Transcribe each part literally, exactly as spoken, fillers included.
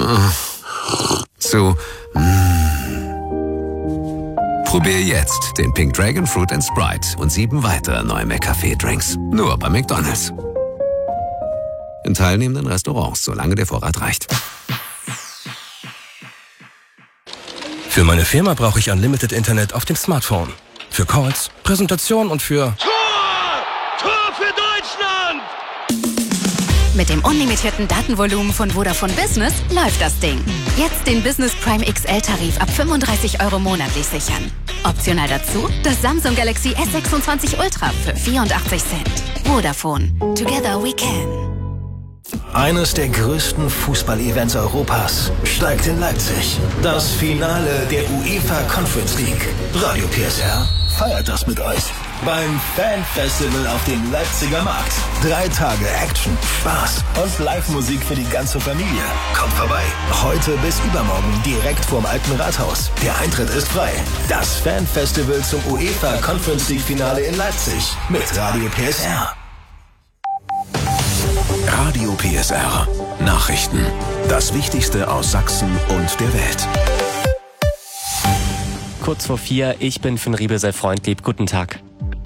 zu mm. Probier jetzt den Pink Dragon Fruit and Sprite und sieben weitere neue McCafé-Drinks. Nur bei McDonald's. In teilnehmenden Restaurants, solange der Vorrat reicht. Für meine Firma brauche ich Unlimited Internet auf dem Smartphone. Für Calls, Präsentationen und für... Tor! Tor für Deutschland! Mit dem unlimitierten Datenvolumen von Vodafone Business läuft das Ding. Jetzt den Business Prime X L-Tarif ab fünfunddreißig Euro monatlich sichern. Optional dazu das Samsung Galaxy S sechsundzwanzig Ultra für vierundachtzig Cent. Vodafone. Together we can. Eines der größten Fußball-Events Europas steigt in Leipzig. Das Finale der UEFA Conference League. Radio P S R feiert das mit euch. Beim Fan-Festival auf dem Leipziger Markt. Drei Tage Action, Spaß und Live-Musik für die ganze Familie. Kommt vorbei. Heute bis übermorgen direkt vorm Alten Rathaus. Der Eintritt ist frei. Das Fan-Festival zum UEFA Conference League Finale in Leipzig. Mit Radio P S R. Radio P S R. Nachrichten. Das Wichtigste aus Sachsen und der Welt. Kurz vor vier, ich bin Finn Riebel, sei freundlieb. Guten Tag.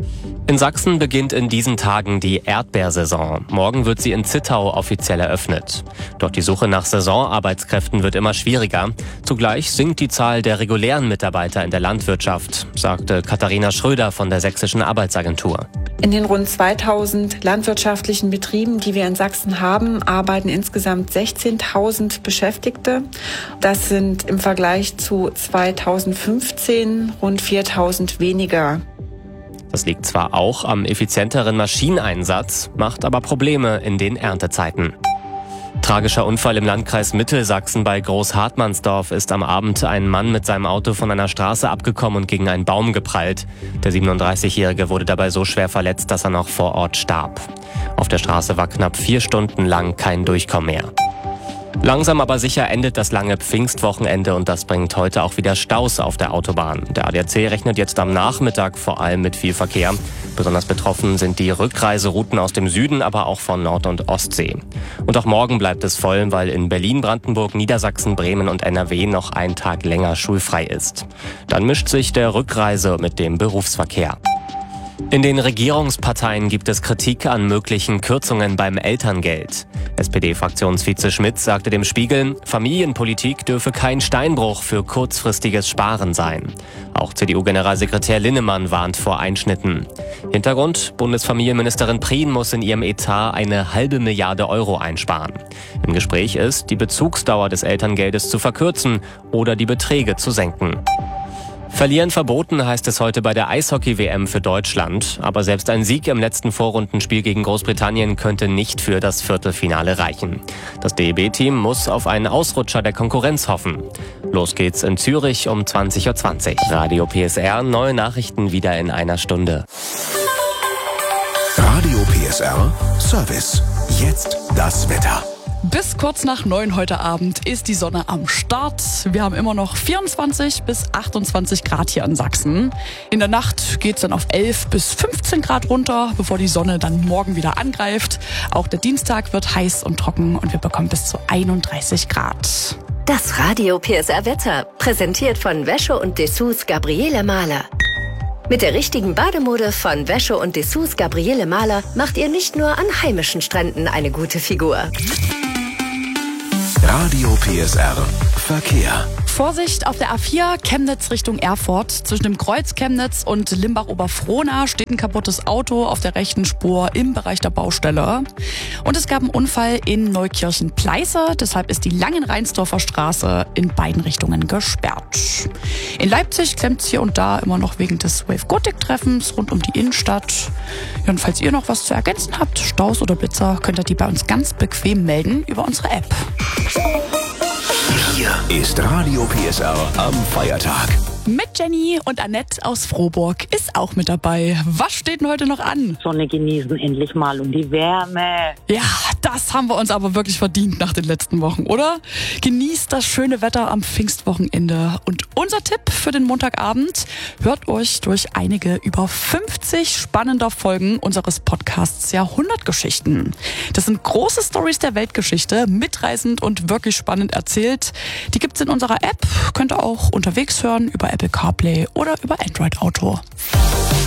In Sachsen beginnt in diesen Tagen die Erdbeersaison. Morgen wird sie in Zittau offiziell eröffnet. Doch die Suche nach Saisonarbeitskräften wird immer schwieriger. Zugleich sinkt die Zahl der regulären Mitarbeiter in der Landwirtschaft, sagte Katharina Schröder von der Sächsischen Arbeitsagentur. In den rund zweitausend landwirtschaftlichen Betrieben, die wir in Sachsen haben, arbeiten insgesamt sechzehntausend Beschäftigte. Das sind im Vergleich zu zweitausendfünfzehn rund viertausend weniger. Das liegt zwar auch am effizienteren Maschineneinsatz, macht aber Probleme in den Erntezeiten. Tragischer Unfall im Landkreis Mittelsachsen bei Großhartmannsdorf ist am Abend ein Mann mit seinem Auto von einer Straße abgekommen und gegen einen Baum geprallt. Der siebenunddreißigjährige wurde dabei so schwer verletzt, dass er noch vor Ort starb. Auf der Straße war knapp vier Stunden lang kein Durchkommen mehr. Langsam aber sicher endet das lange Pfingstwochenende und das bringt heute auch wieder Staus auf der Autobahn. Der A D A C rechnet jetzt am Nachmittag vor allem mit viel Verkehr. Besonders betroffen sind die Rückreiserouten aus dem Süden, aber auch von Nord- und Ostsee. Und auch morgen bleibt es voll, weil in Berlin, Brandenburg, Niedersachsen, Bremen und N R W noch ein Tag länger schulfrei ist. Dann mischt sich der Rückreise mit dem Berufsverkehr. In den Regierungsparteien gibt es Kritik an möglichen Kürzungen beim Elterngeld. S P D-Fraktionsvize Schmidt sagte dem Spiegel, Familienpolitik dürfe kein Steinbruch für kurzfristiges Sparen sein. Auch C D U-Generalsekretär Linnemann warnt vor Einschnitten. Hintergrund, Bundesfamilienministerin Prien muss in ihrem Etat eine halbe Milliarde Euro einsparen. Im Gespräch ist, die Bezugsdauer des Elterngeldes zu verkürzen oder die Beträge zu senken. Verlieren verboten, heißt es heute bei der Eishockey-W M für Deutschland. Aber selbst ein Sieg im letzten Vorrundenspiel gegen Großbritannien könnte nicht für das Viertelfinale reichen. Das D E B-Team muss auf einen Ausrutscher der Konkurrenz hoffen. Los geht's in Zürich um zwanzig Uhr zwanzig. Radio P S R, neue Nachrichten wieder in einer Stunde. Radio P S R Service. Jetzt das Wetter. Bis kurz nach neun heute Abend ist die Sonne am Start. Wir haben immer noch vierundzwanzig bis achtundzwanzig Grad hier in Sachsen. In der Nacht geht's dann auf elf bis fünfzehn Grad runter, bevor die Sonne dann morgen wieder angreift. Auch der Dienstag wird heiß und trocken und wir bekommen bis zu einunddreißig Grad. Das Radio P S R Wetter, präsentiert von Wäsche und Dessous Gabriele Mahler. Mit der richtigen Bademode von Wäsche und Dessous Gabriele Mahler macht ihr nicht nur an heimischen Stränden eine gute Figur. Radio P S R Verkehr. Vorsicht auf der A vier Chemnitz Richtung Erfurt. Zwischen dem Kreuz Chemnitz und Limbach-Oberfrohna steht ein kaputtes Auto auf der rechten Spur im Bereich der Baustelle. Und es gab einen Unfall in Neukirchen-Pleiße. Deshalb ist die Langenreinsdorfer Straße in beiden Richtungen gesperrt. In Leipzig klemmt es hier und da immer noch wegen des Wave Gothic-Treffens rund um die Innenstadt. Ja, und falls ihr noch was zu ergänzen habt, Staus oder Blitzer, könnt ihr die bei uns ganz bequem melden über unsere App. Hier ist Radio P S R am Feiertag. Mit Jenny und Annette aus Frohburg ist auch mit dabei. Was steht denn heute noch an? Sonne genießen endlich mal und die Wärme. Ja, das haben wir uns aber wirklich verdient nach den letzten Wochen, oder? Genießt das schöne Wetter am Pfingstwochenende. Und unser Tipp für den Montagabend: hört euch durch einige über fünfzig spannender Folgen unseres Podcasts Jahrhundertgeschichten. Das sind große Storys der Weltgeschichte, mitreißend und wirklich spannend erzählt. Die gibt's in unserer App, könnt ihr auch unterwegs hören über Apple CarPlay oder über Android Auto.